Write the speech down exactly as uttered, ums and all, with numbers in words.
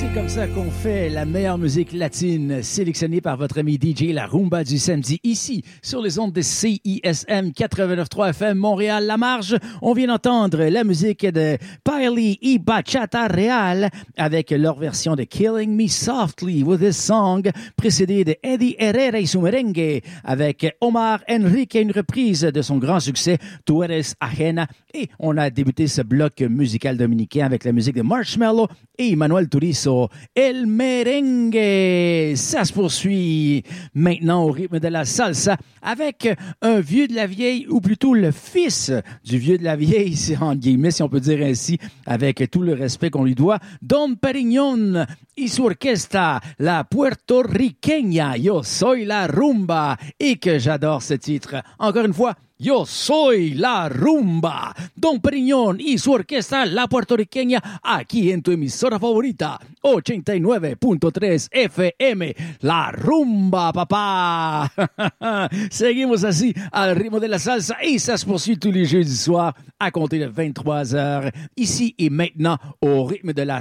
Comme ça qu'on fait la meilleure musique latine sélectionnée par votre ami D J La Rumba du samedi ici sur les ondes de C I S M quatre-vingt-neuf point trois F M Montréal La Marge. On vient d'entendre la musique de Paili y Bachata Real avec leur version de Killing Me Softly with This Song, précédée de Eddie Herrera y su merengue avec Omar Enrique, une reprise de son grand succès Tu eres ajena. Et on a débuté ce bloc musical dominicain avec la musique de Marshmello et Manuel Turizo, El Merengue. Ça se poursuit maintenant au rythme de la salsa avec un vieux de la vieille, ou plutôt le fils du vieux de la vieille, en guillemets, si on peut dire ainsi, avec tout le respect qu'on lui doit, Don Perignon y su orquesta, la puertorriqueña Yo Soy La Rumba, et que j'adore ce titre. Encore une fois, Yo soy la rumba. Don Perignon y su orquesta, la puertorriqueña, aquí en tu emisora favorita, ochenta y nueve punto tres F M. La rumba, papá. Seguimos así al ritmo de la salsa et ça se poursuit tous les jeudis soirs à compter de vingt-trois heures, ici et maintenant au rythme de la